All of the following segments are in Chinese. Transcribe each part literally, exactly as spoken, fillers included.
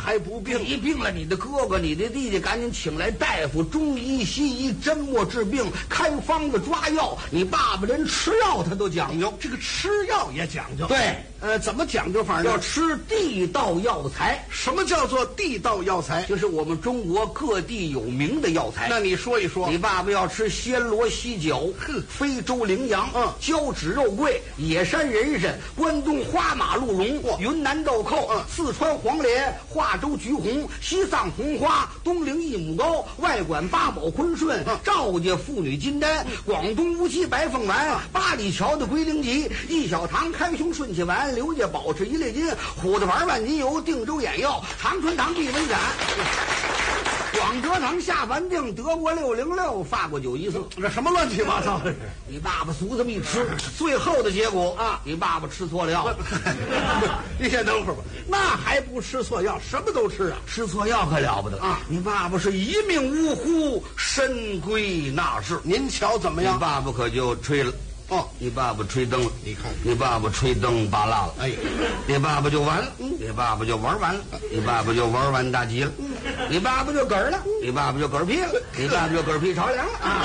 还不病？ 你病了，你的哥哥、你的弟弟赶紧请来大夫，中医、西医针墨治病，开方子抓药。你爸爸连吃药他都讲究， 这个吃药也讲究。 对， 呃，怎么讲究法呢？ 要吃地道药材。 什么叫做地道药材？ 就是我们中国各地有名的药材。 那你说一说。 你爸爸要吃暹罗犀角、 哼， 非洲羚羊、 嗯， 交趾肉桂、野山人参、关东花马鹿茸、云南豆蔻、 嗯， 四川黄连、华州橘红、西藏红花、东陵益母膏、外管八宝坤顺、 嗯， 赵家妇女金丹、嗯，广东无锡白凤丸、嗯，八里桥的龟苓集、益小堂开胸顺气丸、刘家保持一类金、虎子丸万金油、定州眼药、长春堂避瘟散。广德堂下凡定，德国六零六，法国九一四， 这什么乱七八糟的？ 你爸爸俗这么一吃，最后的结果啊，你爸爸吃错了药。 你先等会儿吧，那还不吃错药，什么都吃啊？ 吃错药可了不得啊！ 你爸爸是一命呜呼，深归那世。 您瞧怎么样？ 你爸爸可就吹了。哦，你爸爸吹灯了， 你看， 你爸爸吹灯拔蜡了， 哎， 你爸爸就完了，嗯，你爸爸就玩完了，你爸爸就玩完大吉了，嗯，你爸爸就嗝儿了，你爸爸就嗝儿屁了，你爸爸就嗝儿屁朝凉了啊！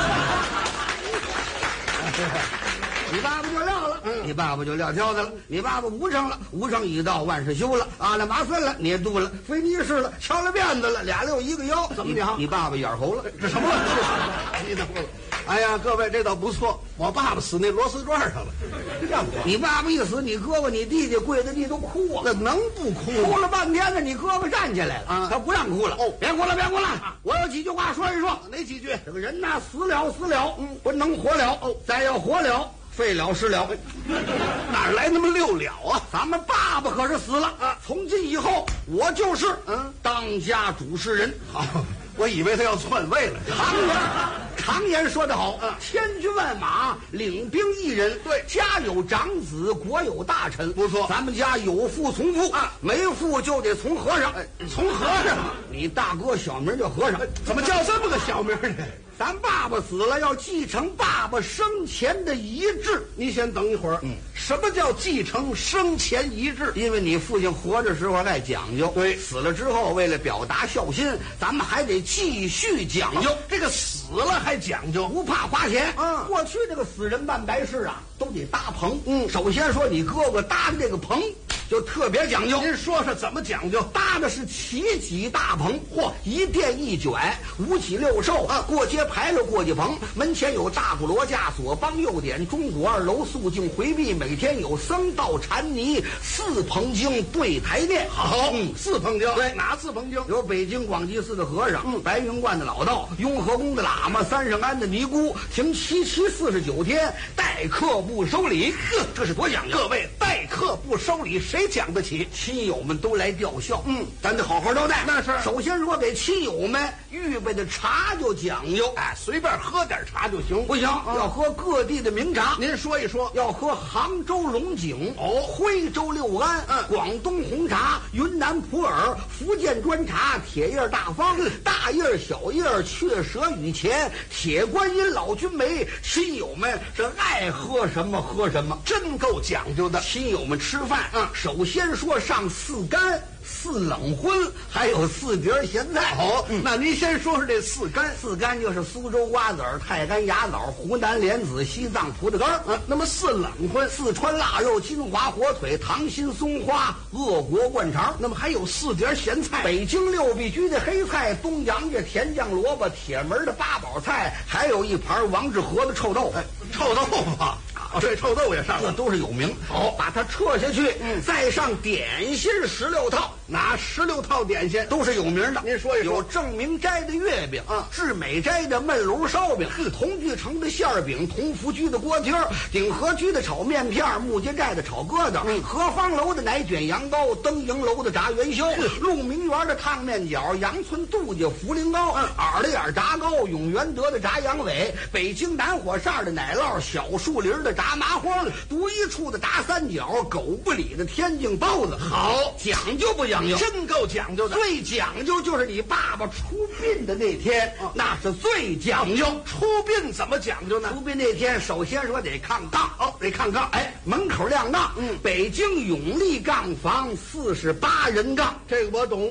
你爸爸就撂了，嗯，你爸爸就撂挑子了，你爸爸无声了，无声已到万事休了，阿拉麻森了，捏肚了，菲尼士了，敲了辫子了，俩六一个腰， 怎么讲？ 你爸爸眼喉了， 这什么乱七八糟？你等会儿。哎呀，各位，这倒不错。我爸爸死那螺丝转上了，让我。 你爸爸一死，你哥哥、你弟弟跪在地都哭啊！ 那能不哭？ 哭了半天呢，你哥哥站起来了啊，他不让哭了。哦，别哭了，别哭了，啊，我有几句话说一说。 哪几句？ 这个人呐，死了死了，嗯，不能活了。哦，再要活了，废了失了， 哪来那么六了啊？ 咱们爸爸可是死了啊！从今以后，我就是嗯当家主事人。 好，我以为他要篡位了。 常言常言说得好，嗯，千军万马，领兵一人。对，家有长子，国有大臣。 不错， 咱们家有父从父啊，没父就得从和尚。 哎，从和尚， 你大哥小名叫和尚，哎， 怎么叫这么个小名呢？ 咱爸爸死了，要继承爸爸生前的遗志。 你先等一会儿。嗯，什么叫继承生前遗志？ 因为你父亲活着时候爱讲究， 对， 死了之后为了表达孝心，咱们还得继续讲究。 啊，这个死了还讲究， 不怕花钱。 嗯， 过去这个死人办白事啊，都得搭棚。 嗯， 首先说你哥哥搭的这个棚就特别讲究。 您说说怎么讲究？ 搭的是齐脊大棚，嚯，一垫一卷，五脊六兽啊，过街排了过街棚，门前有大鼓锣架，左帮右点，钟鼓二楼，肃静回避，每天有僧道禅尼，四棚经对台念。 好， 嗯， 四棚经， 对， 哪四棚经？ 有北京广济寺的和尚， 嗯， 白云观的老道，雍和宫的喇嘛，三圣庵的尼姑，停七七四十九天，待客不收礼。呵，这是多讲究！ 各位，待客不收礼，谁讲得起？ 亲友们都来吊孝， 嗯， 咱得好好招待。 那是， 首先说给亲友们预备的茶就讲究， 哎，随便喝点茶就行， 不行，嗯，要喝各地的名茶。 您说一说， 要喝杭州龙井， 哦， 徽州六安， 嗯， 广东红茶，云南普洱，福建砖茶，铁叶大方，嗯，大叶小叶，雀舌雨前，铁观音，老君梅。亲友们是爱喝什么喝什么， 真够讲究的。 亲友们吃饭，嗯，首先说上四干。四冷荤，还有四碟咸菜。 好，嗯，那您先说说这四干。 四干就是苏州瓜子儿、太干芽枣、湖南莲子、西藏葡萄干儿。 啊，那么四冷荤， 四川腊肉、金华火腿、糖心松花、鄂国灌肠。 那么还有四碟咸菜， 北京六必居的黑菜、东洋家甜酱萝卜、铁门的八宝菜，还有一盘王致和的臭豆腐。 哎，臭豆腐啊！哦，这臭豆腐也上了， 这都是有名。 好， 把它撤下去，嗯，再上点心十六套。 哪十六套点心都是有名的？ 您说一说。 有正明斋的月饼啊， 至美斋的焖炉烧饼，同聚城的馅儿饼，同福居的锅贴，鼎和居的炒面片，木街寨的炒疙瘩，嗯，何方楼的奶卷羊羔，登营楼的炸元宵，鹿鸣园的烫面饺，杨村杜家茯苓糕，嗯，耳朵眼炸糕，永元德的炸羊尾，北京南火扇的奶酪，小树林的炸麻花，独一处的炸三角，狗不理的天津包子。 好， 讲究不讲究？ 真够讲究的。 最讲究就是你爸爸出殡的那天，啊，那是最讲究。 出殡怎么讲究呢？ 出殡那天，首先说得看杠， 哦，得看杠。 哎，门口亮杠。嗯，北京永利杠房四十八人杠， 这个我懂。